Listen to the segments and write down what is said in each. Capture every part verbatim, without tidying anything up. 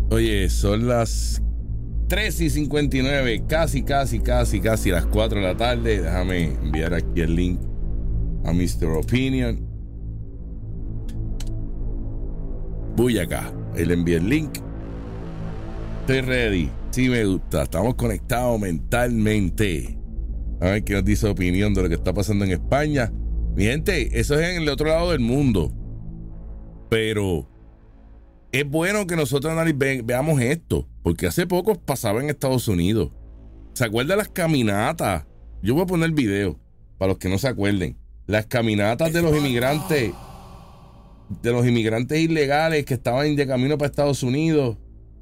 Oye, son las tres y cincuenta y nueve, casi, casi, casi, casi las cuatro de la tarde. Déjame enviar aquí el link a mister Opinion. Voy acá, él envía el link. Estoy ready. Sí, me gusta. Estamos conectados mentalmente. A ver qué nos dice Opinión de lo que está pasando en España. Mi gente, eso es en el otro lado del mundo. Pero es bueno que nosotros ve, veamos esto, porque hace poco pasaba en Estados Unidos. ¿Se acuerdan las caminatas? Yo voy a poner el video para los que no se acuerden. Las caminatas de los inmigrantes, de los inmigrantes ilegales que estaban de camino para Estados Unidos.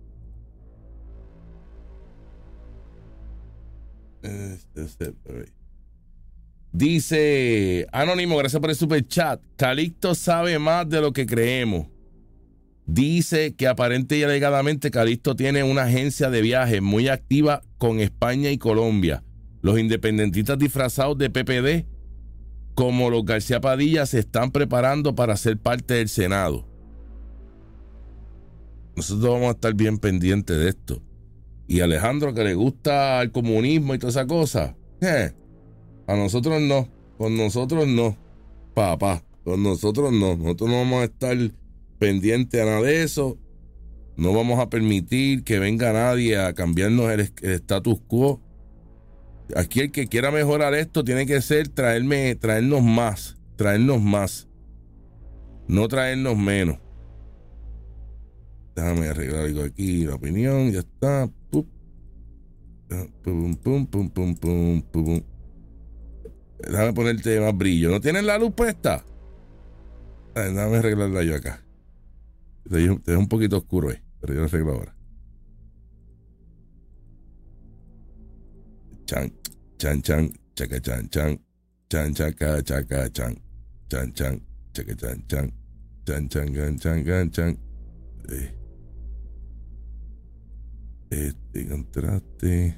Dice Anónimo, gracias por el super chat. Calixto sabe más de lo que creemos. Dice que aparente y alegadamente Calixto tiene una agencia de viajes muy activa con España y Colombia. Los independentistas disfrazados de P P D, como los García Padilla, se están preparando para ser parte del Senado. Nosotros vamos a estar bien pendientes de esto. Y Alejandro, que le gusta el comunismo y toda esa cosa, eh, a nosotros no, con nosotros no, papá, con nosotros no, nosotros no vamos a estar pendientes a nada de eso, no vamos a permitir que venga nadie a cambiarnos el, el status quo. Aquí el que quiera mejorar esto tiene que ser traerme, traernos más, traernos más, no traernos menos. Déjame arreglar algo aquí, la opinión, ya está. Pum, pum, pum, pum, pum, pum, pum. Déjame ponerte más brillo. ¿No tienes la luz puesta? Ay, déjame arreglarla yo acá. Te dejo un poquito oscuro ahí, pero yo lo arreglo ahora. Chan, chan, chan, chaca, chan, chan, chan, chaca, chaca, chan, chan, chan, chaca, chan, chan, chan, chan, chan, chan, chan, chan. Eh. Este contraste.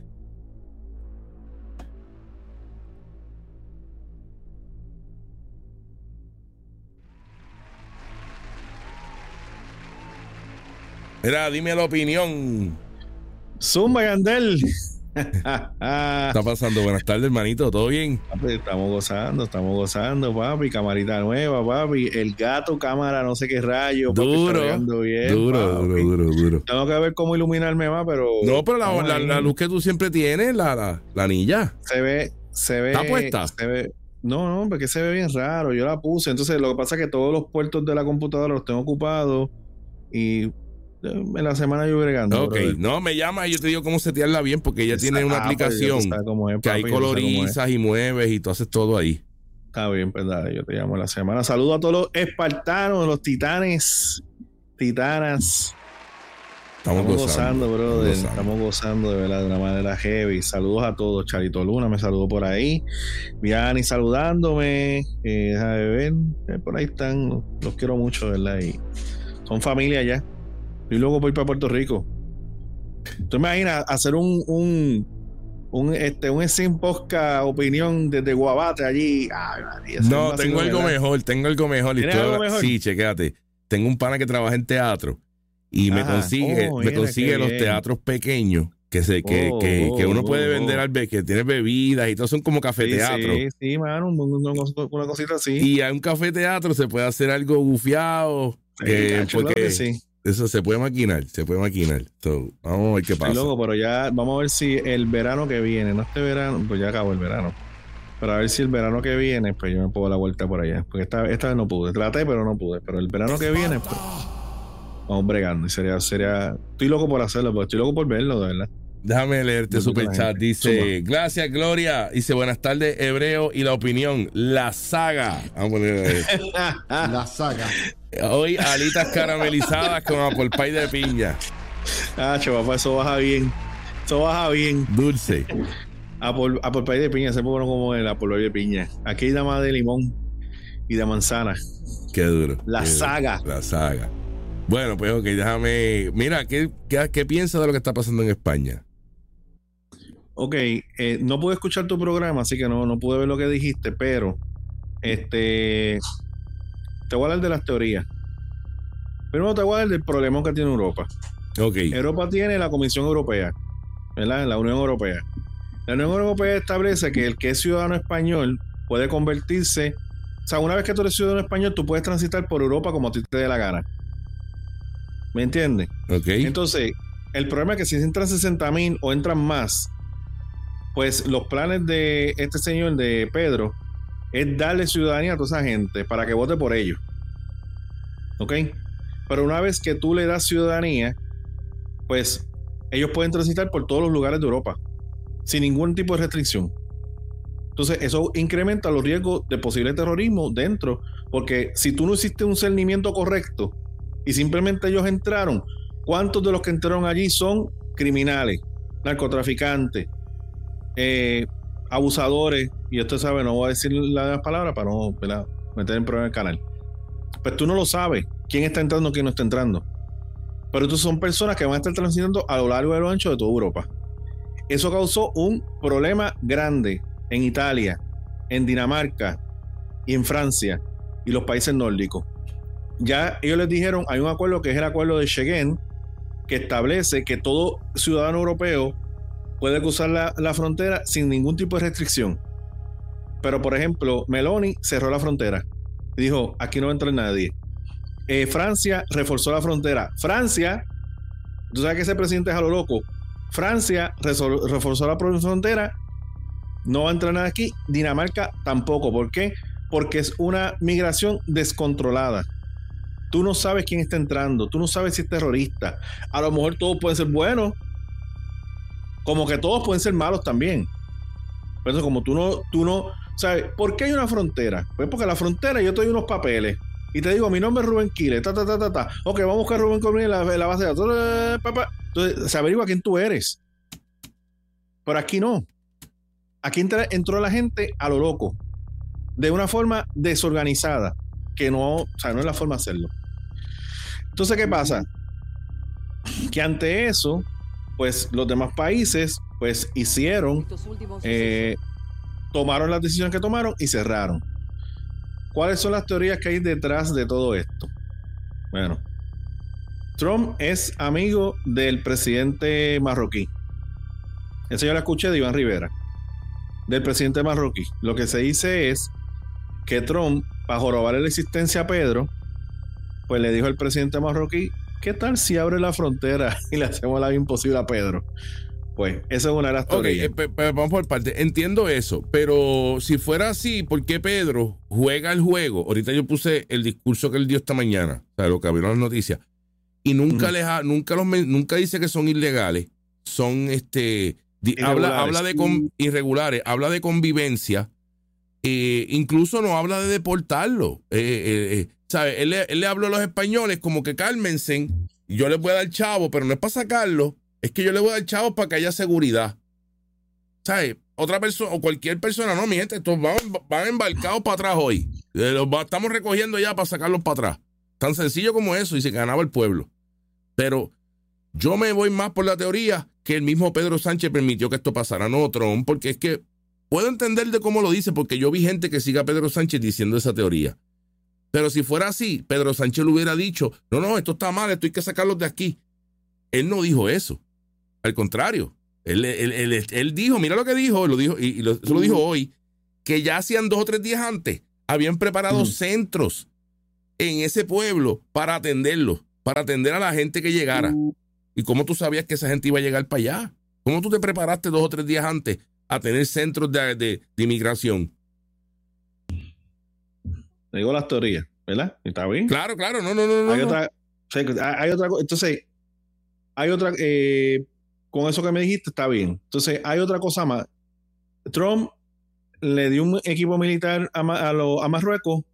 Mira, dime la opinión. Zumba, Gandel. ¿Qué está pasando? Buenas tardes, hermanito. ¿Todo bien? Papi, estamos gozando, estamos gozando, papi. Camarita nueva, papi. El gato, cámara, no sé qué rayo. Papi, duro, bien, duro, papi. duro, duro, duro. Tengo que ver cómo iluminarme más, pero... No, pero la, la, la luz que tú siempre tienes, la, la, la anilla. Se ve, se ve... ¿Está puesta? Se ve, no, no, porque se ve bien raro. Yo la puse. Entonces, lo que pasa es que todos los puertos de la computadora los tengo ocupados y... en la semana yo bregando. Ok, brother. No, me llama y yo te digo cómo setearla bien, porque ella Exacto. tiene una aplicación es, que ahí colorizas y mueves y tú haces todo ahí. Está bien, verdad, yo te llamo en la semana. Saludos a todos los espartanos, los titanes, titanas. Estamos, Estamos gozando, gozando, brother. Estamos gozando. Estamos gozando de verdad de una manera heavy. Saludos a todos. Charito Luna me saludó por ahí. Vianney saludándome. Eh, déjame ver. Eh, por ahí están. Los, los quiero mucho, ¿verdad? Y son familia ya. Y luego voy para Puerto Rico. ¿Tú imaginas hacer un un, un este un Sin Podcast opinión desde Guabate allí? Ay, María, no, tengo algo ¿verdad? mejor, tengo algo mejor. ¿Tienes algo mejor? Sí, chequéate. Tengo un pana que trabaja en teatro y Ajá. me consigue, oh, me mira, consigue los teatros pequeños que se que, oh, que, que uno oh, puede vender oh. al ver, que tiene bebidas y todo, son como cafeteatro. Sí, sí, sí, mano, una, una cosita así. Y a un cafeteatro se puede hacer algo gufiado, sí, eh, cacho, porque claro que sí. Eso se puede maquinar, se puede maquinar. So, vamos a ver qué pasa. Sí, loco, pero ya vamos a ver si el verano que viene, no este verano, pues ya acabó el verano. Pero a ver si el verano que viene, pues yo me puedo dar la vuelta por allá. Porque esta, esta vez no pude. Traté, pero no pude. Pero el verano que viene, pues vamos bregando. Y sería, sería. Estoy loco por hacerlo, porque estoy loco por verlo, de verdad. Déjame leerte super chat. Dice, Suma. Gracias, Gloria. Dice, buenas tardes, Hebreo y la opinión. La saga. Vamos a poner La saga. Hoy alitas caramelizadas con apple pie de piña. Ah, papá, eso baja bien. Eso baja bien. Dulce. Apple, apple pie de piña, se pone bueno como el apple pie de piña. Aquí hay nada más de limón y de manzana. Qué duro. La qué saga. Duro. La saga. Bueno, pues ok, déjame. Mira, ¿qué, qué, qué piensas de lo que está pasando en España? Ok, eh, no pude escuchar tu programa, así que no, no pude ver lo que dijiste, pero este te voy a hablar de las teorías. Primero te voy a hablar del problema que tiene Europa. Okay. Europa tiene la Comisión Europea, ¿verdad? La Unión Europea. La Unión Europea establece que el que es ciudadano español puede convertirse, o sea, una vez que tú eres ciudadano español, tú puedes transitar por Europa como a ti te dé la gana. ¿Me entiendes? Okay. Entonces, el problema es que si entran sesenta mil o entran más, pues los planes de este señor, de Pedro, es darle ciudadanía a toda esa gente para que vote por ellos. ¿Ok? Pero una vez que tú le das ciudadanía, pues ellos pueden transitar por todos los lugares de Europa sin ningún tipo de restricción. Entonces eso incrementa los riesgos de posible terrorismo dentro, porque si tú no hiciste un cernimiento correcto y simplemente ellos entraron, ¿cuántos de los que entraron allí son criminales, narcotraficantes, eh, abusadores? Y usted sabe, no voy a decir las palabras para no, ¿verdad?, meter en problema el canal. Pues tú no lo sabes quién está entrando, quién no está entrando. Pero estos son personas que van a estar transitando a lo largo y a lo ancho de toda Europa. Eso causó un problema grande en Italia, en Dinamarca y en Francia y los países nórdicos. Ya ellos les dijeron, hay un acuerdo que es el acuerdo de Schengen, que establece que todo ciudadano europeo puede cruzar la, la frontera sin ningún tipo de restricción. Pero por ejemplo, Meloni cerró la frontera y dijo, aquí no va a entrar nadie. Eh, Francia reforzó la frontera. Francia, tú sabes que ese presidente es a lo loco. Francia resol, reforzó la frontera, no va a entrar nada aquí. Dinamarca tampoco. ¿Por qué? Porque es una migración descontrolada. Tú no sabes quién está entrando, tú no sabes si es terrorista. A lo mejor todos pueden ser buenos, como que todos pueden ser malos también. Pero como tú no, tú no sabes, ¿por qué hay una frontera? Pues porque la frontera yo te doy unos papeles y te digo, mi nombre es Rubén Quiles, ta, ta, ta, ta, ta. Ok, vamos a buscar a Rubén Quiles en la, en la base de datos. Entonces se averigua quién tú eres. Pero aquí no. Aquí entra, entró la gente a lo loco, de una forma desorganizada, que no, o sea, no es la forma de hacerlo. Entonces, ¿qué pasa? Que ante eso, pues los demás países, pues hicieron, eh, tomaron las decisiones que tomaron y cerraron. ¿Cuáles son las teorías que hay detrás de todo esto? Bueno, Trump es amigo del presidente marroquí. Eso yo lo escuché de Iván Rivera, del presidente marroquí. Lo que se dice es que Trump, para jorobarle la existencia a Pedro, pues le dijo al presidente marroquí, ¿qué tal si abre la frontera y le hacemos la vida imposible a Pedro? Pues esa es una de las teorías. Ok, pero vamos por parte. Entiendo eso, pero si fuera así, ¿por qué Pedro juega el juego? Ahorita yo puse el discurso que él dio esta mañana, o sea, lo que abrieron las noticias, y nunca, uh-huh. les ha, nunca, los, nunca dice que son ilegales, son este... Habla, habla de con, irregulares, habla de convivencia, eh, incluso no habla de deportarlo. Eh, eh, eh, ¿sabe? Él, él le habló a los españoles como que cálmense, yo les voy a dar chavo, pero no es para sacarlo, es que yo les voy a dar chavo para que haya seguridad. ¿Sabes? Otra persona o cualquier persona, no, mi gente, estos van, van embarcados para atrás hoy. Eh, los va, estamos recogiendo ya para sacarlos para atrás. Tan sencillo como eso, y se ganaba el pueblo. Pero yo me voy más por la teoría que el mismo Pedro Sánchez permitió que esto pasara, no Trump, porque es que puedo entender de cómo lo dice, porque yo vi gente que siga a Pedro Sánchez diciendo esa teoría. Pero si fuera así, Pedro Sánchez le hubiera dicho, no, no, esto está mal, esto hay que sacarlos de aquí. Él no dijo eso. Al contrario, él, él, él, él, él dijo, mira lo que dijo, lo dijo y, y lo, eso lo dijo hoy, que ya hacían dos o tres días antes, habían preparado mm. centros en ese pueblo para atenderlos, para atender a la gente que llegara. Mm. ¿Y cómo tú sabías que esa gente iba a llegar para allá? ¿Cómo tú te preparaste dos o tres días antes a tener centros de, de, de inmigración? Te digo las teorías, ¿verdad? ¿Está bien? Claro, claro, no, no, no. Hay no. otra, hay otra, entonces, hay otra, eh, con eso que me dijiste, está bien. Entonces, hay otra cosa más. Trump le dio un equipo militar a, a, lo, a Marruecos,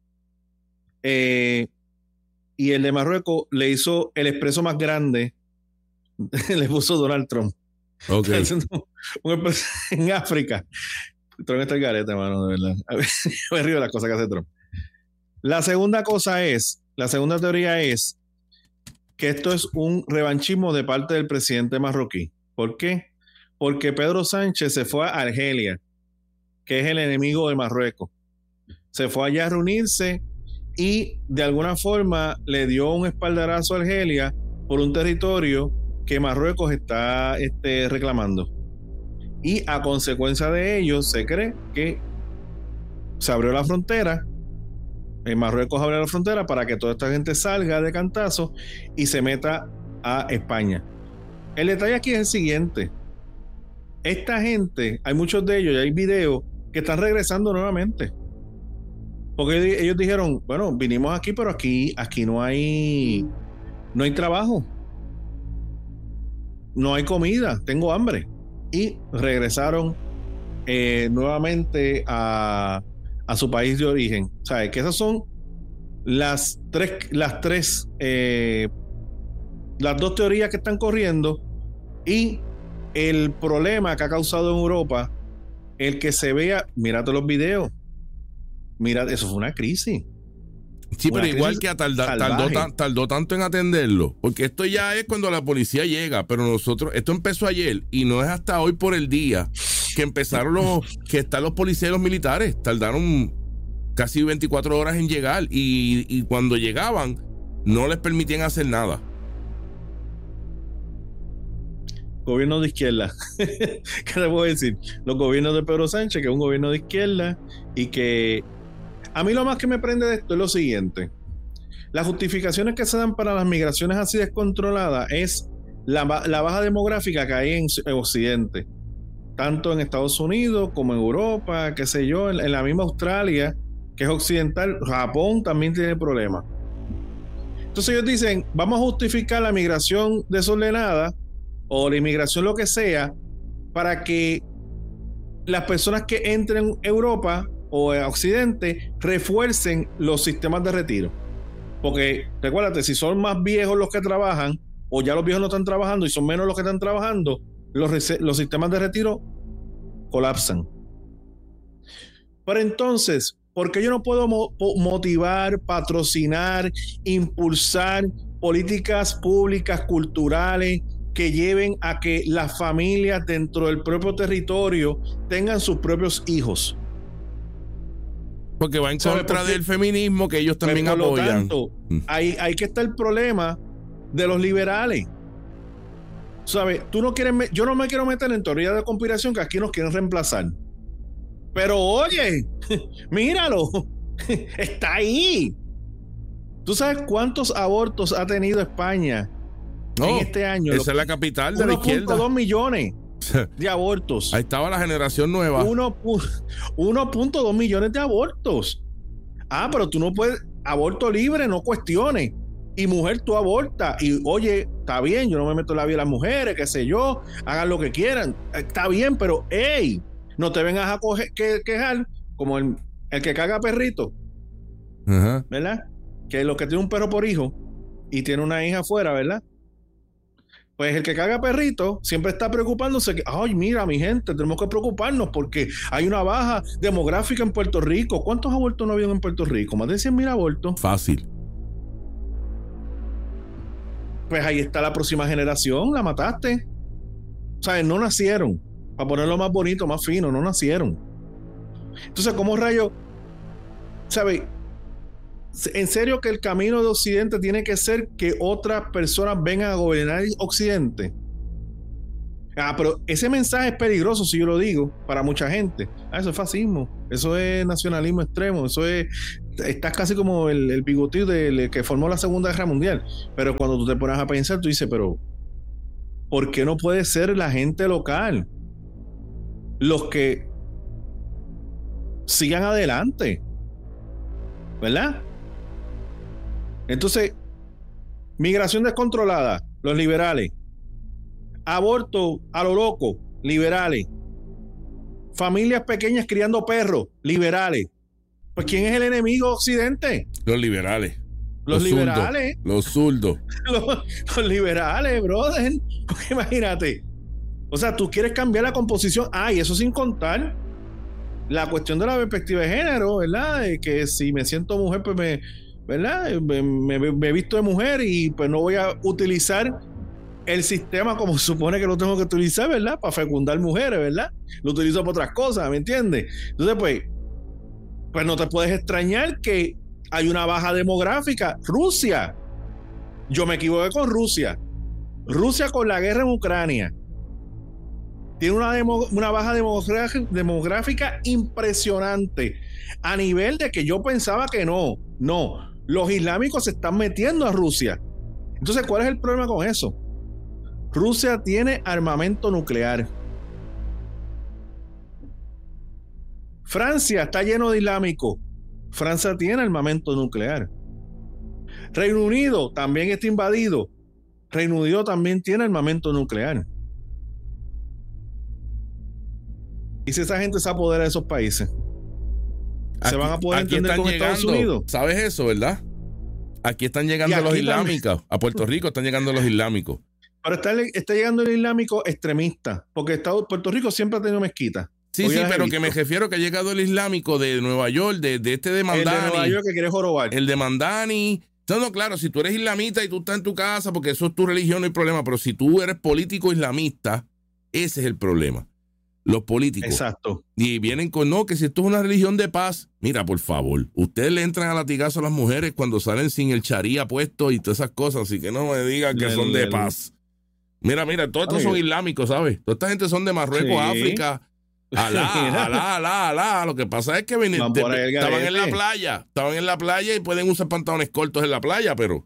eh, y el de Marruecos le hizo el expreso más grande. Le puso Donald Trump. Okay. Un, un en África. Trump está el garete, mano, de verdad. Me río de las cosas que hace Trump. La segunda cosa es, la segunda teoría es que esto es un revanchismo de parte del presidente marroquí. ¿Por qué? Porque Pedro Sánchez se fue a Argelia, que es el enemigo de Marruecos. Se fue allá a reunirse y de alguna forma le dio un espaldarazo a Argelia por un territorio que Marruecos está este, reclamando. Y a consecuencia de ello, se cree que se abrió la frontera. En Marruecos abrió la frontera para que toda esta gente salga de cantazo y se meta a España. El detalle aquí es el siguiente. Esta gente, hay muchos de ellos, y hay videos que están regresando nuevamente. Porque ellos dijeron, bueno, vinimos aquí, pero aquí, aquí no hay, no hay trabajo. No hay comida, tengo hambre. Y regresaron eh, nuevamente a, a su país de origen. ¿Sabes? Que esas son las tres, las tres, eh, las dos teorías que están corriendo. Y el problema que ha causado en Europa, el que se vea, mírate los videos. Mira, eso fue una crisis. Sí, pero igual que tarda, tardó, tardó tanto en atenderlo, porque esto ya es cuando la policía llega, pero nosotros, esto empezó ayer y no es hasta hoy por el día que empezaron los, que están los policías y los militares, tardaron casi veinticuatro horas en llegar y, y cuando llegaban no les permitían hacer nada. Gobierno de izquierda. ¿Qué te puedo decir? Los gobiernos de Pedro Sánchez, que es un gobierno de izquierda y que a mí lo más que me prende de esto es lo siguiente. Las justificaciones que se dan para las migraciones así descontroladas es la, la baja demográfica que hay en, en Occidente, tanto en Estados Unidos como en Europa, qué sé yo, en, en la misma Australia, que es occidental. Japón también tiene problemas. Entonces ellos dicen, vamos a justificar la migración desordenada o la inmigración lo que sea para que las personas que entren en Europa o en Occidente refuercen los sistemas de retiro. Porque recuérdate, si son más viejos los que trabajan o ya los viejos no están trabajando y son menos los que están trabajando, los, los sistemas de retiro colapsan. Pero entonces, ¿por qué yo no puedo mo- motivar, patrocinar, impulsar políticas públicas, culturales, que lleven a que las familias dentro del propio territorio tengan sus propios hijos? Porque va en contra del feminismo que ellos también por apoyan. Lo tanto, ahí, ahí que está el problema de los liberales. ¿Sabes? Tú no quieres, yo no me quiero meter en teoría de conspiración que aquí nos quieren reemplazar. Pero oye, míralo, está ahí. ¿Tú sabes cuántos abortos ha tenido España no, en este año? Esa es la capital de la izquierda. uno punto dos millones de abortos. Ahí estaba la generación nueva. uno punto dos millones de abortos. Ah, pero tú no puedes, aborto libre, no cuestiones. Y mujer, tú abortas. Y oye, está bien, yo no me meto en la vida de las mujeres, qué sé yo, hagan lo que quieran. Está bien, pero hey, no te vengas a coger, que, quejar como el, el que caga perrito. Uh-huh. ¿Verdad? Que es lo que tiene un perro por hijo y tiene una hija afuera, ¿verdad? Pues el que caga perrito siempre está preocupándose que, ay, mira, mi gente, tenemos que preocuparnos porque hay una baja demográfica en Puerto Rico. ¿Cuántos abortos no habían en Puerto Rico? Más de cien mil abortos. Fácil. Pues ahí está la próxima generación, la mataste. O sea, no nacieron. Para ponerlo más bonito, más fino, no nacieron. Entonces, ¿cómo rayos? ¿Sabes? En serio que el camino de Occidente tiene que ser que otras personas vengan a gobernar Occidente. Ah, pero ese mensaje es peligroso si yo lo digo para mucha gente. Ah, eso es fascismo, eso es nacionalismo extremo, eso es, estás casi como el, el bigotío del que formó la Segunda Guerra Mundial. Pero cuando tú te pones a pensar, tú dices, pero ¿por qué no puede ser la gente local los que sigan adelante? ¿Verdad? Entonces, migración descontrolada, los liberales. Aborto a lo loco, liberales. Familias pequeñas criando perros, liberales. Pues ¿quién es el enemigo Occidente? Los liberales. Los, los liberales. Zurdos, los zurdos. Los, los liberales, brother. Porque imagínate. O sea, tú quieres cambiar la composición. Ah, y eso sin contar la cuestión de la perspectiva de género, ¿verdad? De que si me siento mujer, pues me, ¿verdad? Me, me, me he visto de mujer y pues no voy a utilizar el sistema como se supone que lo tengo que utilizar, ¿verdad? Para fecundar mujeres, ¿verdad? Lo utilizo para otras cosas, ¿me entiendes? Entonces, pues, pues no te puedes extrañar que hay una baja demográfica. Rusia. Yo me equivoqué con Rusia. Rusia con la guerra en Ucrania tiene una, demo, una baja demográfica impresionante, a nivel de que yo pensaba que no. No, los islámicos se están metiendo a Rusia. Entonces, ¿cuál es el problema con eso? Rusia tiene armamento nuclear. Francia está lleno de islámicos. Francia tiene armamento nuclear. Reino Unido también está invadido. Reino Unido también tiene armamento nuclear. ¿Y si esa gente se apodera de esos países? ¿Se aquí, van a poder entender con llegando, Estados Unidos? ¿Sabes eso, verdad? Aquí están llegando aquí los islámicos. También. A Puerto Rico están llegando los islámicos. Pero está, está llegando el islámico extremista, porque Estados, Puerto Rico siempre ha tenido mezquitas. Sí, Hoy sí, pero que me refiero que ha llegado el islámico de Nueva York, de, de este de Mandani. El de Nueva York que quiere jorobar. El de Mandani. No, no, claro, si tú eres islamita y tú estás en tu casa, porque eso es tu religión, no hay problema. Pero si tú eres político islamista, ese es el problema. Los políticos. Exacto. Y vienen con, no, que si esto es una religión de paz, mira, por favor, ustedes le entran a latigazo a las mujeres cuando salen sin el charía puesto y todas esas cosas, así que no me digan que el, son de el, paz. Mira, mira, todos estos son islámicos, ¿sabes? Toda esta gente son de Marruecos, sí. África. Alá, alá, alá, alá. Lo que pasa es que ven, te, estaban en la playa, estaban en la playa y pueden usar pantalones cortos en la playa, pero...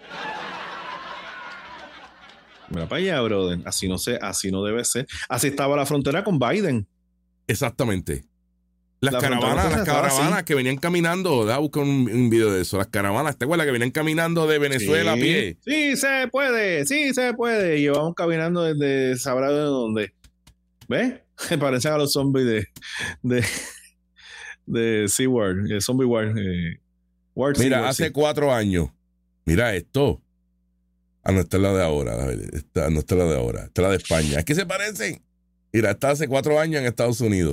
Mira para allá, brother. Así no sé, así no debe ser. Así estaba la frontera con Biden. Exactamente. Las La caravanas, las caravanas así. que venían caminando, da buscar un, un video de eso. Las caravanas, ¿te acuerdas que venían caminando de Venezuela sí. a pie? Sí, se puede, sí se puede. Y vamos caminando desde sabrá de dónde. ¿Ves? Parecen a los zombies de de, de SeaWorld, de Zombie War. Eh, War Mira, Sea, hace sí. cuatro años. Mira esto. Ah, no, esta es la de ahora. Esta, no, esta es la de ahora. Esta es la de España. Es que se parecen. Mira, esta hace cuatro años en Estados Unidos.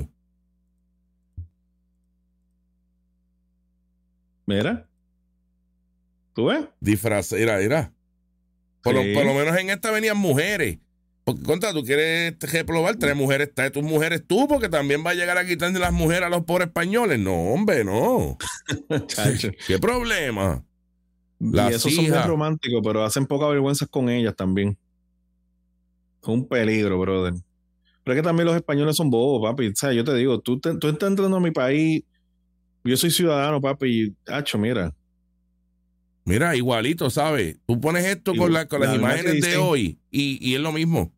Mira. ¿Tú ves? Disfraz. Mira, mira. Por, Sí. lo, por lo menos en esta venían mujeres. Porque, contra, tú quieres reprobar tres mujeres, trae tus mujeres tú, porque también va a llegar a quitarle las mujeres a los pobres españoles. No, hombre, no. ¿Qué problema? Las y esos hijas. Son muy románticos, pero hacen poca vergüenza con ellas también. Es un peligro, brother. Pero es que también los españoles son bobos, papi. O sea, yo te digo, tú, te, tú estás entrando a mi país, yo soy ciudadano, papi, y, hacho, mira. Mira, igualito, ¿sabes? Tú pones esto con, la, con las imágenes de hoy y, y es lo mismo.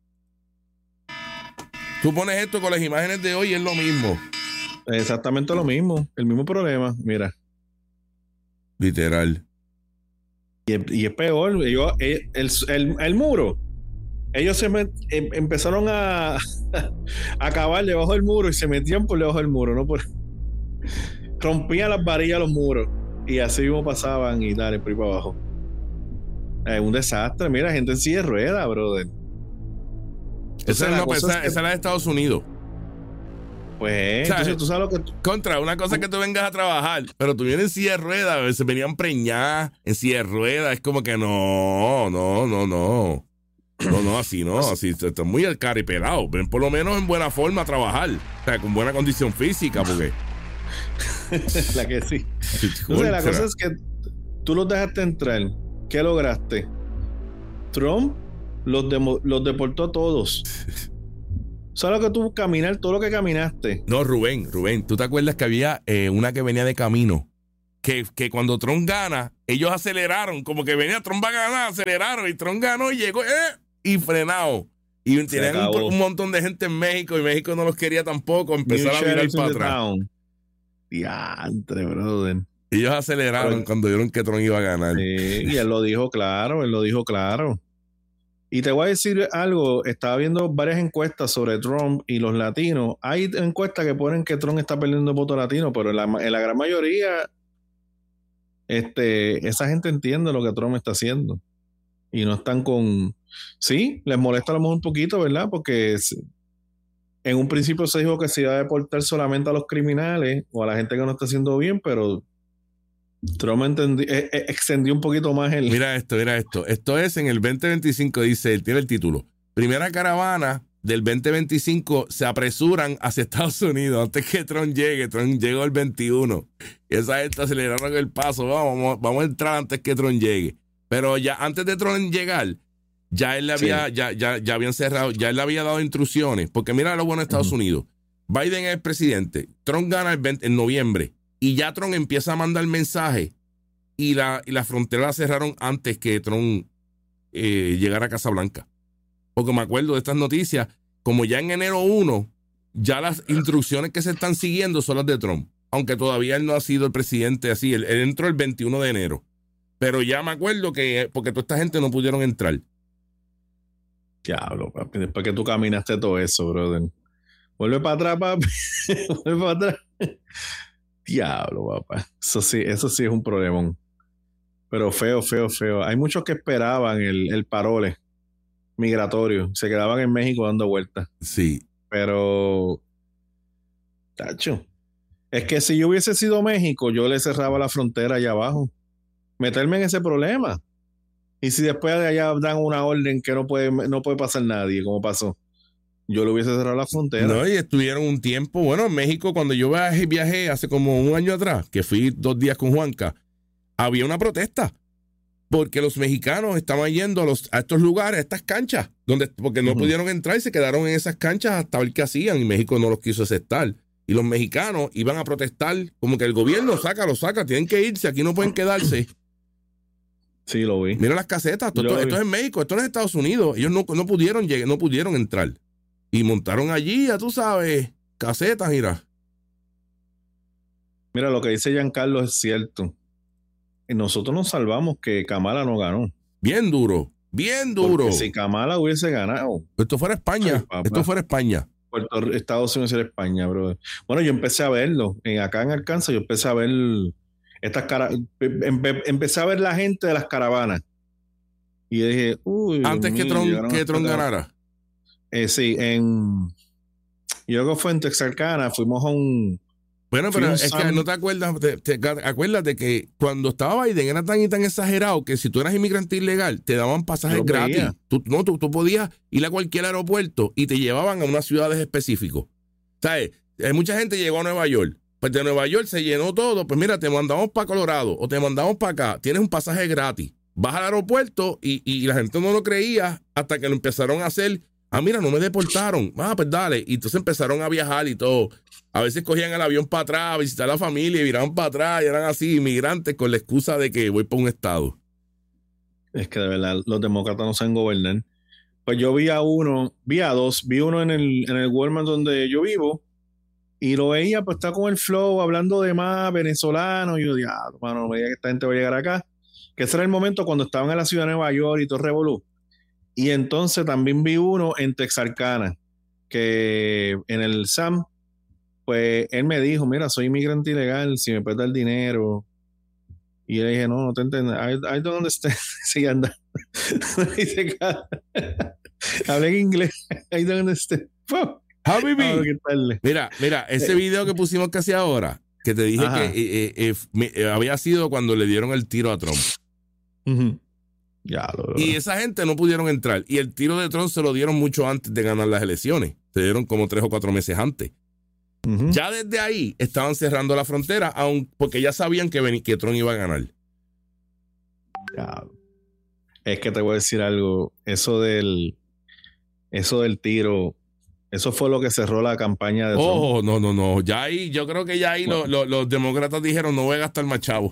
Tú pones esto con las imágenes de hoy y es lo mismo. Exactamente lo mismo, el mismo problema, mira. Literal. Y es, y es peor, ellos, el, el, el muro, ellos se met, em, empezaron a, a cavar debajo del muro y se metían por debajo del muro, ¿no? Por, rompían las varillas los muros y así mismo pasaban y dale, por ahí para abajo. Es un desastre, mira, gente en silla de ruedas, brother. Esa, no, esa, es que, esa es la de Estados Unidos. Pues, entonces tú sabes lo que... Tú... Contra, una cosa es que tú vengas a trabajar, pero tú vienes en silla de ruedas, se venían preñadas en silla de ruedas, es como que no, no, no, no. No, no, así no, así está muy alcaripelado. Ven por lo menos en buena forma a trabajar, o sea, con buena condición física, porque... la que sí. Entonces, la cosa es que tú los dejaste entrar. ¿Qué lograste? Trump los, demo, los deportó a todos. ¿Sabes lo que tú caminar? Todo lo que caminaste. No, Rubén, Rubén, ¿tú te acuerdas que había eh, una que venía de camino? Que, que cuando Trump gana, ellos aceleraron, como que venía Trump va a ganar, aceleraron y Trump ganó y llegó, eh, y frenado. Y tenían un, un montón de gente en México y México no los quería tampoco, empezaron a mirar para atrás. Diantre, brother. Ellos aceleraron Pero, cuando vieron que Trump iba a ganar. Sí, y él lo dijo claro, él lo dijo claro. Y te voy a decir algo, estaba viendo varias encuestas sobre Trump y los latinos. Hay encuestas que ponen que Trump está perdiendo voto latino, pero en la, en la gran mayoría este, esa gente entiende lo que Trump está haciendo. Y no están con... Sí, les molesta a lo mejor un poquito, ¿verdad? Porque en un principio se dijo que se iba a deportar solamente a los criminales o a la gente que no está haciendo bien, pero Trump entendi, eh, eh, extendió un poquito más el... Mira esto, mira esto. Esto es en el veinte veinticinco, dice, tiene el título. Primera caravana del veinte veinticinco se apresuran hacia Estados Unidos antes que Trump llegue. Trump llegó el veintiuno. Y esa gente aceleraron el paso. Vamos, vamos a entrar antes que Trump llegue. Pero ya antes de Trump llegar, ya él le había, sí. ya, ya, ya habían cerrado, ya él le había dado instrucciones. Porque mira lo bueno de Estados uh-huh. Unidos. Biden es el presidente. Trump gana el veinte, en noviembre. Y ya Trump empieza a mandar mensajes. Y la, y la frontera la cerraron antes que Trump eh, llegara a Casa Blanca. Porque me acuerdo de estas noticias. Como ya en enero primero, ya las instrucciones que se están siguiendo son las de Trump. Aunque todavía él no ha sido el presidente así. Él, él entró el veintiuno de enero. Pero ya me acuerdo que, porque toda esta gente no pudieron entrar. Diablo, papi. Después que tú caminaste todo eso, brother. Vuelve para atrás, papi. Vuelve para atrás. Diablo, papá. Eso sí, eso sí es un problemón. Pero feo, feo, feo. Hay muchos que esperaban el, el parole migratorio. Se quedaban en México dando vueltas. Sí. Pero, tacho, es que si yo hubiese sido México, yo le cerraba la frontera allá abajo. Meterme en ese problema. Y si después de allá dan una orden que no puede, no puede pasar nadie, como pasó, yo le hubiese cerrado la frontera. No, y estuvieron un tiempo, bueno, en México, cuando yo viajé, viajé hace como un año atrás, que fui dos días con Juanca, había una protesta. Porque los mexicanos estaban yendo a, los, a estos lugares, a estas canchas, donde, porque no uh-huh. pudieron entrar y se quedaron en esas canchas hasta ver qué hacían. Y México no los quiso aceptar. Y los mexicanos iban a protestar, como que el gobierno saca, lo saca, tienen que irse, aquí no pueden quedarse. Sí, lo vi. Mira las casetas, esto, esto, esto es en México, esto no es Estados Unidos. Ellos no, no pudieron llegar, no pudieron entrar. Y montaron allí, ya tú sabes, casetas, mira. Mira, lo que dice Giancarlo es cierto. Nosotros nos salvamos que Kamala no ganó. Bien duro, bien duro. Porque si Kamala hubiese ganado. Esto fuera España, ay, esto fuera España. Puerto, Estados Unidos era España, bro. Bueno, yo empecé a verlo. En, acá en Arkansas yo empecé a ver estas cara, empe, empecé a ver la gente de las caravanas. Y dije, uy. Antes mío, que Trump, que Trump ganara. Eh, sí, en. Yo creo que fue en Texarkana, fuimos a un. Bueno, pero es que no te acuerdas, te, te acuérdate que cuando estaba Biden era tan y tan exagerado que si tú eras inmigrante ilegal, te daban pasajes gratis. Tú, no, tú, tú podías ir a cualquier aeropuerto y te llevaban a unas ciudades específicas. ¿Sabes? Hay mucha gente llegó a Nueva York. Pues de Nueva York se llenó todo. Pues mira, te mandamos para Colorado o te mandamos para acá. Tienes un pasaje gratis. Vas al aeropuerto y, y la gente no lo creía hasta que lo empezaron a hacer. Ah, mira, no me deportaron. Ah, pues dale. Y entonces empezaron a viajar y todo. A veces cogían el avión para atrás, a visitar a la familia y viraban para atrás y eran así inmigrantes con la excusa de que voy para un estado. Es que de verdad los demócratas no saben gobernar. Pues yo vi a uno, vi a dos, vi uno en el, en el Walmart donde yo vivo y lo veía, pues está con el flow hablando de más venezolano. Y yo dije, ah, mano, no me diga que esta gente va a llegar acá. Que ese era el momento cuando estaban en la ciudad de Nueva York y todo revolú. Y entonces también vi uno en Texarkana, que en el S A M, pues él me dijo, mira, soy inmigrante ilegal, si me puedes dar dinero. Y yo le dije, no, no te entiendo. I, I don't understand. Sí, anda. Dice, hablé en inglés. I don't understand. Habibi. Mira, mira, ese video que pusimos casi ahora, que te dije Ajá. que eh, eh, eh, eh, había sido cuando le dieron el tiro a Trump. Uh-huh. Ya, lo, lo. Y esa gente no pudieron entrar. Y el tiro de Trump se lo dieron mucho antes de ganar las elecciones. Se dieron como tres o cuatro meses antes. Uh-huh. Ya desde ahí estaban cerrando la frontera, aun porque ya sabían que, ven, que Trump iba a ganar. Ya. Es que te voy a decir algo. Eso del, eso del tiro, eso fue lo que cerró la campaña de Trump. Oh, no, no, no. Ya ahí, yo creo que ya ahí bueno. lo, lo, los demócratas dijeron, no voy a gastar más chavos.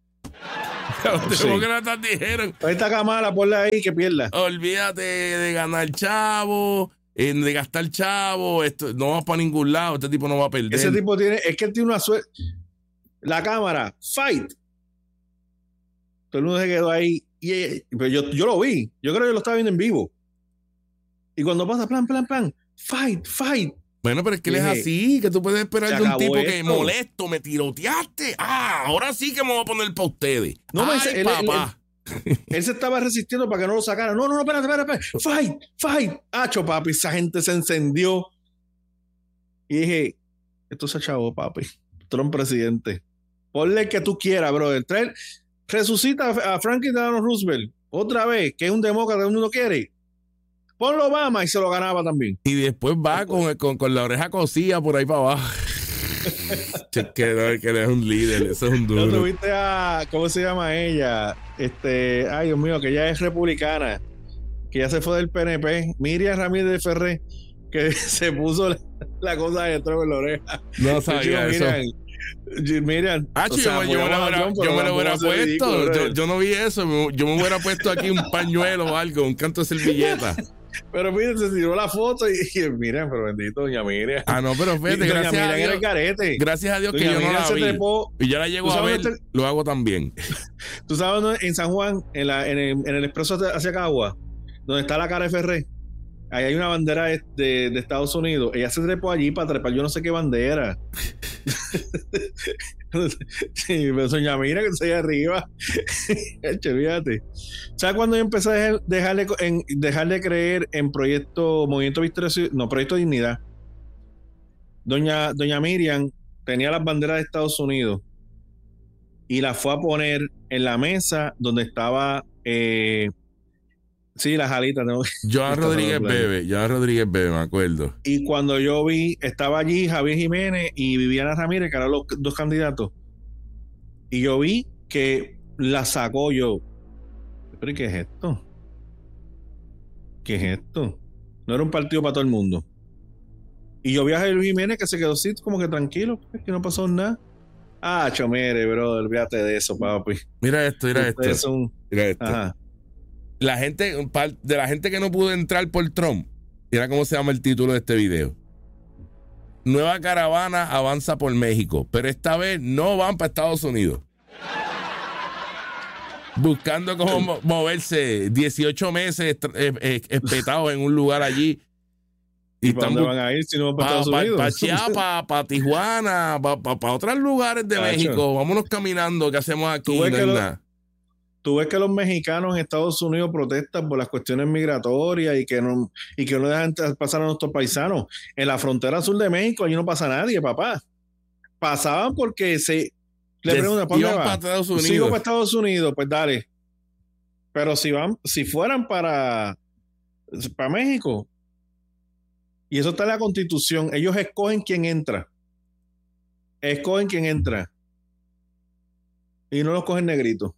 Los sí. demócratas dijeron, esta Kamala, ponla ahí que pierda. Olvídate de ganar chavo, de gastar chavo, esto no va para ningún lado, este tipo no va a perder. Ese tipo tiene, es que él tiene una suerte. La cámara, fight. Todo el mundo se quedó ahí. Y, pero yo, yo lo vi, yo creo que lo estaba viendo en vivo. Y cuando pasa, plan, plan, plan, fight, fight. Bueno, pero es que él es así, que tú puedes esperar de un tipo esto. Que molesto, me tiroteaste. Ah, ahora sí que me voy a poner para ustedes. No, Ay, él, papá. Él, él, él se estaba resistiendo para que no lo sacaran. No, no, no, espérate, espérate, espérate. Fight, fight. Hacho, papi, esa gente se encendió. Y dije, esto se acabó, papi. Trump presidente. Ponle el que tú quieras, brother. Trae, resucita a Franklin Delano Roosevelt. Otra vez, que es un demócrata, uno no quiere. Ponlo Obama y se lo ganaba también. Y después va con, con, con la oreja cosida por ahí para abajo. que, no, que eres un líder, eso es un duro. ¿No tuviste a, cómo se llama ella? Este, ay Dios mío, que ella es republicana, que ya se fue del P N P, Miriam Ramírez de Ferré, que se puso la, la cosa de Trump en la oreja. No sabía eso. Miriam, Miriam, Ah, o sea, yo, yo, me lo hubiera, Trump, yo me lo hubiera puesto. Ridículo, yo, yo no vi eso. Yo me hubiera puesto aquí un pañuelo o algo, un canto de servilleta. Pero miren, se tiró la foto y, y miren, pero bendito, doña Miriam. Ah, no, pero fíjate, gracias a, Dios, gracias a Dios que doña yo no Miriam la vi. Trepó, y yo la llego a ver, te, lo hago también. Tú sabes, ¿no? En San Juan, en, la, en, el, en el expreso hacia Cagua, donde está la cara de Ferré, ahí hay una bandera de, de, de Estados Unidos. Ella se trepó allí para trepar yo no sé qué bandera. Sí, pero doña Mira que se ahí arriba. Fíjate. ¿Sabes cuando yo empecé a dejar, dejarle, en, dejar de creer en proyecto Movimiento Victoria, no, Proyecto Dignidad? Doña, doña Miriam tenía las banderas de Estados Unidos y las fue a poner en la mesa donde estaba eh, sí, las alitas. ¿No? Joan Rodríguez Bebe, Joan Rodríguez Bebe, me acuerdo. Y cuando yo vi, estaba allí Javier Jiménez y Viviana Ramírez, que eran los dos candidatos. Y yo vi que la sacó yo. ¿Pero qué es esto? ¿Qué es esto? No era un partido para todo el mundo. Y yo vi a Javier Jiménez que se quedó así como que tranquilo, que no pasó nada. Ah, chomere, bro, olvídate de eso, papi. Mira esto, mira Ustedes esto. Son... Mira esto. Ajá. La gente, de la gente que no pudo entrar por Trump, mira cómo se llama el título de este video. Nueva caravana avanza por México, pero esta vez no van para Estados Unidos. Buscando cómo moverse dieciocho meses eh, eh, espetados en un lugar allí. ¿Y, ¿Y para dónde van a ir si no van para pa, Estados Unidos? Para pa Chiapas, para Tijuana, para pa, pa otros lugares de Cacho. México. Vámonos caminando, ¿qué hacemos aquí? ¿Tú ves, no que hay lo, nada. tú ves que los mexicanos en Estados Unidos protestan por las cuestiones migratorias y que no, y que no dejan pasar a nuestros paisanos. En la frontera sur de México allí no pasa nadie, papá. Pasaban porque se... Le preguntan, ¿para dónde va? Estados Unidos. Sigo para Estados Unidos, pues dale. Pero si van, si fueran para, para México, y eso está en la Constitución, ellos escogen quién entra. Escogen quién entra. Y no los cogen negritos.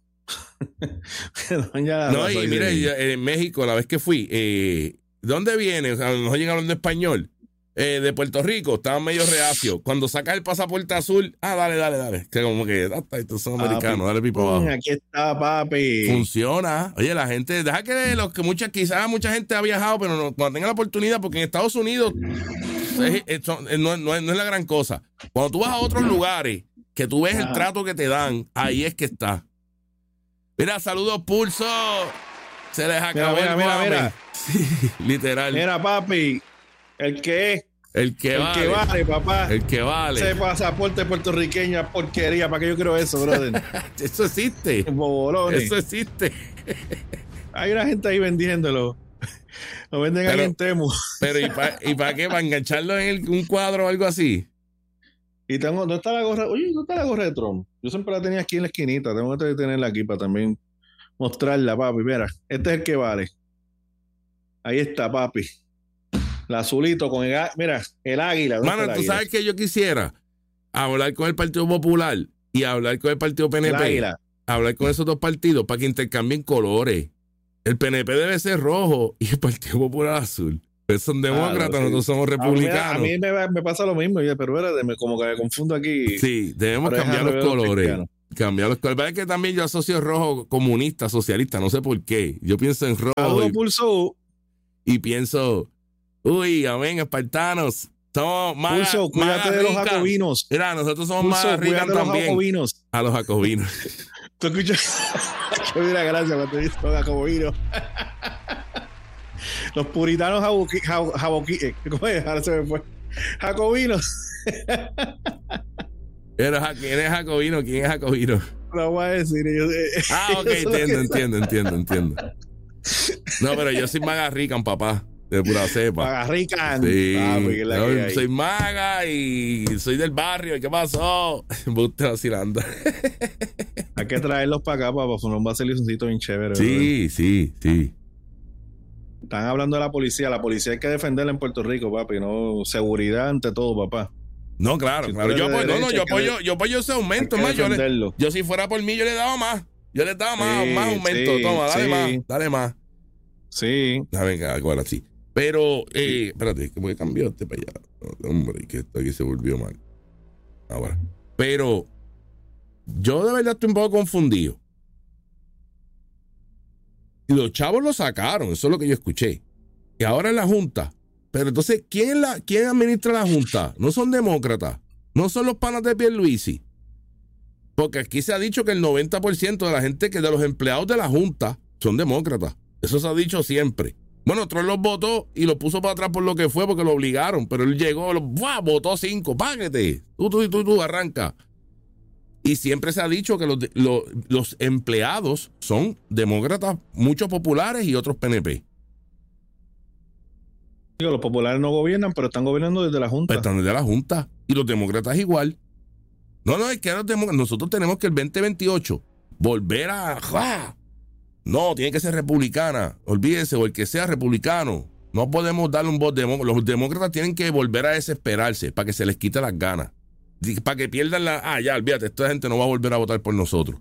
No, y mira, en México, la vez que fui, eh, ¿dónde viene? O sea, a lo mejor llegan hablando español. Eh, de Puerto Rico, estaban medio reacios. Cuando sacas el pasaporte azul, ah, dale, dale, dale. Que como que, hasta estos son americanos, dale pipa abajo. Aquí está, papi. Funciona. Oye, la gente, deja que los que muchas, quizás mucha gente ha viajado, pero no, cuando tenga la oportunidad, porque en Estados Unidos es, es, es, no, no, es, no es la gran cosa. Cuando tú vas a otros lugares, que tú ves ah. el trato que te dan, ahí es que está. Mira, saludos, Pulso. Se les acabó mira, el mira, mira, mira. Sí, literal. Mira, papi. El que es. El que el vale. que vale, papá. El que vale. Ese pasaporte puertorriqueño, porquería. ¿Para qué yo quiero eso, brother? Eso existe. Bobolones. Eso existe. Hay una gente ahí vendiéndolo. Lo venden pero, ahí en Temu. Pero ¿y para ¿y pa qué? ¿Para engancharlo en el, un cuadro o algo así? Y tengo, ¿dónde está la gorra? Oye, ¿dónde está la gorra de Trump? Yo siempre la tenía aquí en la esquinita. Tengo que tenerla aquí para también mostrarla, papi. Mira, este es el que vale. Ahí está, papi. El azulito con el, mira, el águila. Mano, tú sabes que yo quisiera hablar con el Partido Popular y hablar con el Partido P N P. Hablar con esos dos partidos para que intercambien colores. El P N P debe ser rojo y el Partido Popular azul. Pues son demócratas, claro, sí. Nosotros somos republicanos. A mí, a mí me, me pasa lo mismo, pero espérate, como que me confundo aquí. Sí, debemos cambiar los colores. Cambiar los colores. Es que también yo asocio rojo comunista, socialista, no sé por qué. Yo pienso en rojo. Y, pulso. y pienso... Uy, amén, espartanos. Somos más. Pulso, cuídate de los jacobinos. Mira, nosotros somos Pulso, más ricas también. Jacobinos. A los jacobinos. Tú escuchas. Mira, gracias cuando dices los jacobinos. Los puritanos jaboqui, jaboqui, ¿cómo es? Ahora se me fue. Jacobinos. ¿Quién es jacobino? ¿Quién es jacobino? Lo voy a decir. Yo, ah, ok, entiendo, entiendo, entiendo, entiendo. No, pero yo soy maga rican, papá. De pura cepa. Maga rican. Sí. Ah, no, soy maga y soy del barrio. ¿Qué pasó? Buste vacilando. Hay que traerlos para acá para formar un basilizoncito bien chévere. Sí, ¿verdad? sí, sí. Están hablando de la policía. La policía hay que defenderla en Puerto Rico, papi. No, seguridad ante todo, papá. No, claro, Si claro. tú Yo eres de apoyo, no, no, derecha, yo hay que apoyo, yo apoyo ese aumento. hay que Más, yo, le- defenderlo. yo si fuera por mí, yo le daba más. Yo le daba más, Sí, más aumento. sí, Toma, dale sí. más, dale más. Sí. Ah, venga, ahora sí. Pero, eh, espérate, que voy a cambiar este para allá. Hombre, que esto aquí se volvió mal. Ahora. Pero, yo de verdad estoy un poco confundido. Y los chavos lo sacaron, eso es lo que yo escuché. Y ahora en la Junta. Pero entonces, ¿quién, la, quién administra la Junta? No son demócratas. No son los panas de Pierluisi. Porque aquí se ha dicho que el noventa por ciento de la gente, que de los empleados de la Junta, son demócratas. Eso se ha dicho siempre. Bueno, Trump los votó y los puso para atrás por lo que fue, porque lo obligaron. Pero él llegó, lo, ¡buah! Votó cinco, páguete. Tú, tú, tú, tú, arranca. Y siempre se ha dicho que los, los, los empleados son demócratas, muchos populares y otros P N P. Digo, los populares no gobiernan, pero están gobernando desde la Junta. Pues están desde la Junta. Y los demócratas igual. No, no, es que los demócratas, nosotros tenemos que el veinte veintiocho volver a... ¡ja! No, tiene que ser republicana. Olvídense, o el que sea republicano. No podemos darle un voto demócrata. Los demócratas tienen que volver a desesperarse para que se les quite las ganas. Para que pierdan la... Ah, ya, olvídate, esta gente no va a volver a votar por nosotros.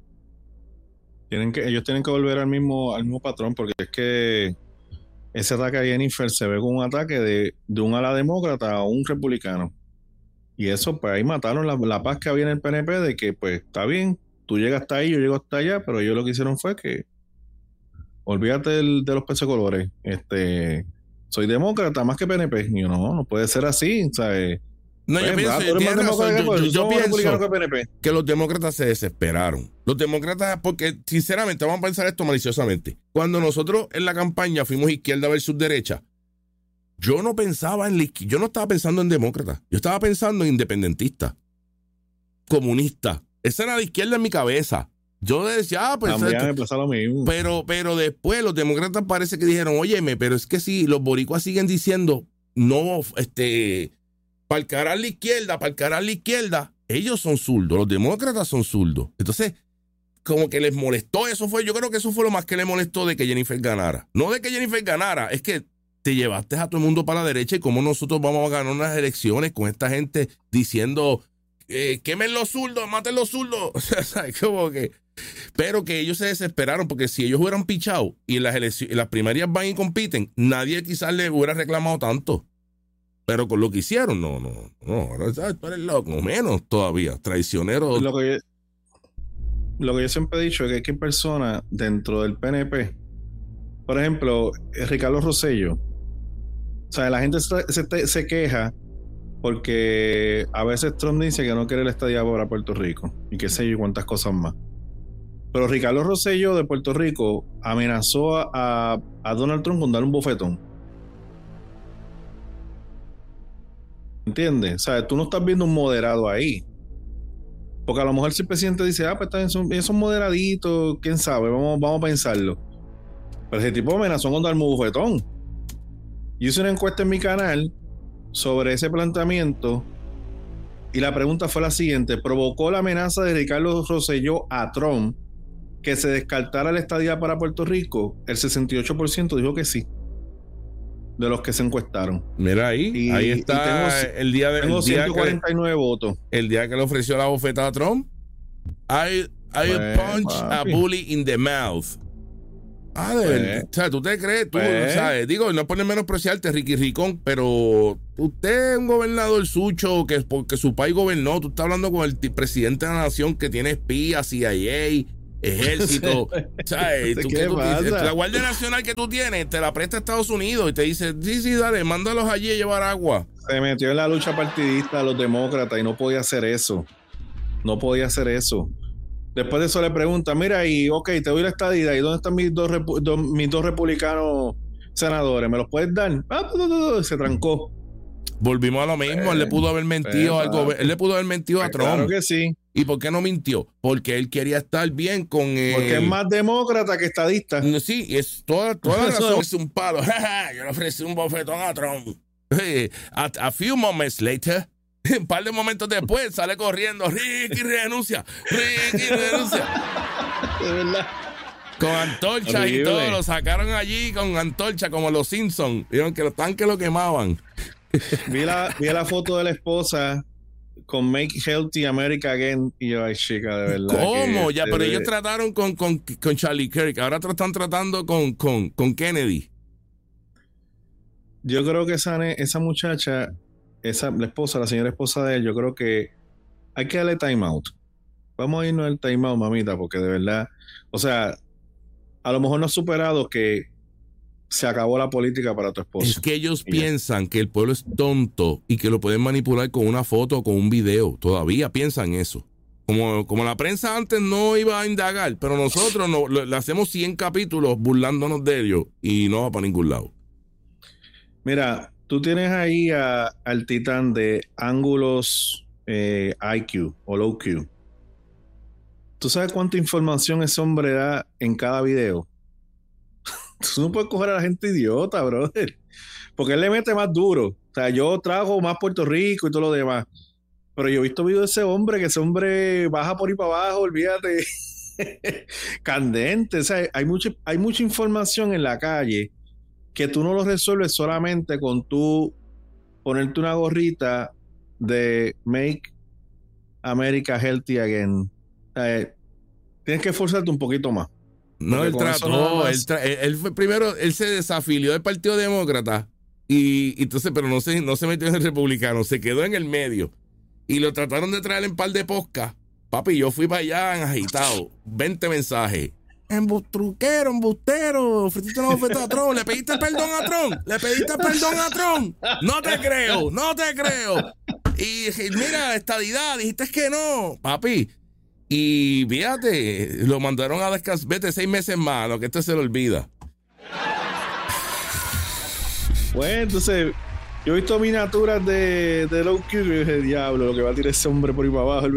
Tienen que, ellos tienen que volver al mismo, al mismo patrón, porque es que ese ataque a Jennifer se ve como un ataque de, de un ala demócrata a un republicano. Y eso, pues ahí mataron la, la paz que había en el P N P de que, pues, está bien, tú llegas hasta ahí, yo llego hasta allá, pero ellos lo que hicieron fue que olvídate del, de los peces colores. Este, soy demócrata más que P N P. Y yo, no, no puede ser así, ¿sabes? No, yo Pues, pienso, ah, tú eres más tienes razón, demócrata que- yo, pues, yo- yo somos republicanos pienso que P N P. que los demócratas se desesperaron. Los demócratas, porque sinceramente, vamos a pensar esto maliciosamente. Cuando nosotros en la campaña fuimos izquierda versus derecha, yo no pensaba en la izquierda, yo no estaba pensando en demócratas, yo estaba pensando en independentistas, comunistas. Esa era la izquierda en mi cabeza. Yo decía, ah, pues... También esto- me pasa lo mismo. pero, pero después los demócratas parece que dijeron, óyeme, pero es que si los boricuas siguen diciendo, no, este, para el cara a la izquierda, para el cara a la izquierda, ellos son zurdos, los demócratas son zurdos. Entonces, como que les molestó, eso fue, yo creo que eso fue lo más que les molestó de que Jennifer ganara. No de que Jennifer ganara, es que te llevaste a todo el mundo para la derecha y cómo nosotros vamos a ganar unas elecciones con esta gente diciendo, eh, quemen los zurdos, maten los zurdos. O sea, ¿sabes? Como que... Pero que ellos se desesperaron porque si ellos hubieran pichado y en las elecciones, en las primarias van y compiten, nadie quizás le hubiera reclamado tanto. Pero con lo que hicieron, no, no, no, ahora ¿sabes? Tú eres loco, menos todavía, traicionero. Lo que, yo, lo que yo siempre he dicho es que hay personas dentro del P N P, por ejemplo, Ricardo Rosselló, o sea, la gente se, se, se queja porque a veces Trump dice que no quiere la estadía para Puerto Rico y qué sé yo y cuántas cosas más. Pero Ricardo Rosselló de Puerto Rico amenazó a, a, a Donald Trump con darle un bofetón. ¿Entiendes? O sea, tú no estás viendo un moderado ahí. Porque a lo mejor si el presidente dice, ah, pues están son, son moderaditos, quién sabe, vamos, vamos a pensarlo. Pero ese tipo amenazó con darme un bofetón. Yo hice una encuesta en mi canal sobre ese planteamiento y la pregunta fue la siguiente: ¿provocó la amenaza de Ricardo Rosselló a Trump que se descartara la estadía para Puerto Rico? El sesenta y ocho por ciento dijo que sí, de los que se encuestaron. Mira ahí, Y- ahí y está tengo- el día de Tengo el día, ciento cuarenta y nueve que, votos. el día que le ofreció la bofetada a Trump. I, I Pues, punch a papi. bully in the mouth. Ah, de Pues, verdad. O sea, tú te crees, tú, pues. ¿sabes? Digo, no es por menospreciarte, Ricky Ricón, pero usted es un gobernador sucho que porque su país gobernó. Tú estás hablando con el t- presidente de la nación que tiene espías, C I A, ejército. ¿Sabes? ¿Tú, ¿Qué qué tú pasa? dices? La Guardia Nacional que tú tienes te la presta a Estados Unidos y te dice, sí, sí, dale, mándalos allí a llevar agua. Se metió en la lucha partidista de los demócratas y no podía hacer eso. No podía hacer eso. Después de eso le pregunta, mira, y ok, te doy la estadía, ¿y dónde están mis dos, repu- dos- mis dos republicanos senadores? ¿Me los puedes dar? Ah, tu, tu, tu, tu, se trancó. Volvimos a lo mismo, él le pudo haber mentido pues, al gober- él le pudo haber mentido a Pues Trump. claro que sí, ¿Y por qué no mintió? Porque él quería estar bien con él. porque es más demócrata que estadista. No, sí, es toda, toda la razón. Es un palo. Yo le ofrecí un bofetón a Trump. Eh, A, a few moments later, un par de momentos después, sale corriendo. Ricky renuncia. Ricky renuncia. De verdad. Con antorchas y Horrible. todo. Lo sacaron allí con antorcha como los Simpsons. Vieron que los tanques lo quemaban. vi, la, vi la foto de la esposa con Make Healthy America Again y yo, ay chica, de verdad. ¿Cómo? Que, Ya, de, pero de, ellos trataron con, con, con Charlie Kirk, ahora están tratando con, con, con Kennedy. Yo creo que esa, esa muchacha, esa, la esposa, la señora esposa de él, yo creo que hay que darle time out. Vamos a irnos al time out, mamita, porque de verdad, o sea, a lo mejor no has superado que se acabó la política para tu esposo. Es que ellos y piensan ya. que el pueblo es tonto y que lo pueden manipular con una foto o con un video. Todavía piensan eso. Como, como la prensa antes no iba a indagar, pero nosotros no, le, le hacemos cien capítulos burlándonos de ellos y no va para ningún lado. Mira, tú tienes ahí a, al titán de ángulos eh, I Q o low Q. ¿Tú sabes cuánta información ese hombre da en cada video? Tú no puedes coger a la gente idiota, brother. Porque él le mete más duro. O sea, yo trago más Puerto Rico y todo lo demás. Pero yo he visto videos de ese hombre, que ese hombre baja por ahí para abajo, olvídate. Candente. O sea, hay mucha, hay mucha información en la calle que tú no lo resuelves solamente con tú ponerte una gorrita de Make America Healthy Again. O sea, tienes que esforzarte un poquito más. No, él trató, más... él, tra él, él fue primero, él se desafilió del Partido Demócrata y, y entonces, pero no se, no se metió en el Republicano, se quedó en el medio y lo trataron de traer en par de podcast. Papi, yo fui para allá agitado, veinte mensajes. Embustruquero, embustero, ofreciste una oferta a Trump, le pediste perdón a Trump, le pediste perdón a Trump, no te creo, no te creo. Y mira, estadidad, dijiste que no, papi. Y fíjate, lo mandaron a descansar, vete seis meses más, lo que este se lo olvida. Bueno, entonces, yo he visto miniaturas de, de Low Q y dije, diablo, lo que va a tirar ese hombre por ahí para abajo,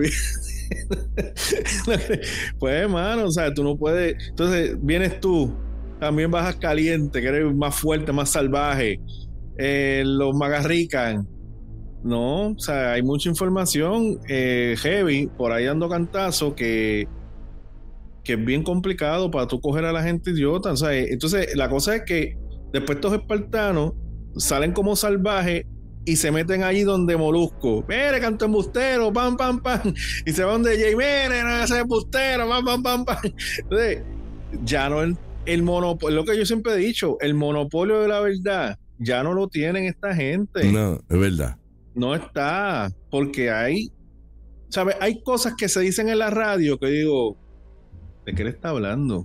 pues, hermano, o sea, tú no puedes. Entonces, vienes tú, también bajas caliente, que eres más fuerte, más salvaje. Eh, los magarrican. No, o sea, hay mucha información eh, heavy por ahí dando cantazo que, que es bien complicado para tú coger a la gente idiota. O sea, entonces la cosa es que después estos espartanos salen como salvajes y se meten allí donde Molusco. Mire, canto embustero, pam, pam, pam. Y se van de Jay, mire, no ese embustero, pam, pam, pam, pam. Entonces, ya no el, el monopolio, lo que yo siempre he dicho, el monopolio de la verdad ya no lo tienen esta gente. No, es verdad. No está, porque hay, ¿sabes? Hay cosas que se dicen en la radio que digo, ¿de qué le está hablando?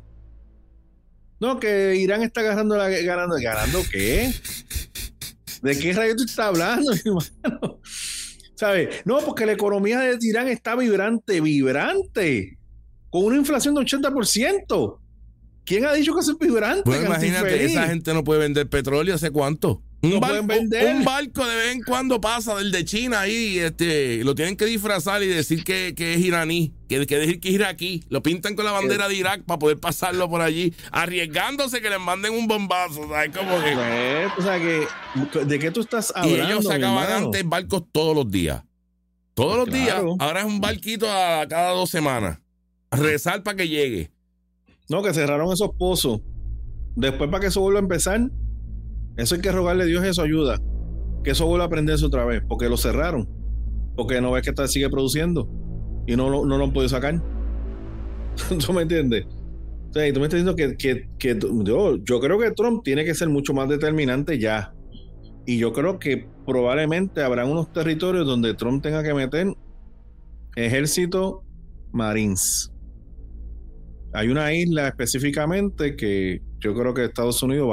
No, que Irán está ganando, la, ganando, ¿ganando qué? ¿De qué radio tú estás hablando, hermano? ¿Sabes? No, porque la economía de Irán está vibrante, vibrante, con una inflación de ochenta por ciento. ¿Quién ha dicho que eso es vibrante? Pues imagínate, esa gente no puede vender petróleo, ¿hace cuánto? Un, no barco, vender. un barco de vez en cuando pasa del de China ahí, este, lo tienen que disfrazar y decir que, que es iraní, que, que decir que es iraquí, lo pintan con la bandera de Irak para poder pasarlo por allí, arriesgándose que les manden un bombazo, ¿sabes? Como que, pues, o sea que, ¿de qué tú estás hablando? Y ellos sacaban antes barcos todos los días, todos pues los claro. días, ahora es un barquito a cada dos semanas, rezar para que llegue. No, que cerraron esos pozos, después para que eso vuelva a empezar. Eso hay que rogarle a Dios eso ayuda. Que eso vuelva a prenderse otra vez. Porque lo cerraron. Porque no ves que está, sigue produciendo. Y no, no, no lo han podido sacar. ¿Tú me entiendes? O sea, y tú me estás diciendo que, que, que yo, yo creo que Trump tiene que ser mucho más determinante ya. Y yo creo que probablemente habrán unos territorios donde Trump tenga que meter ejército Marines. Hay una isla específicamente que yo creo que Estados Unidos va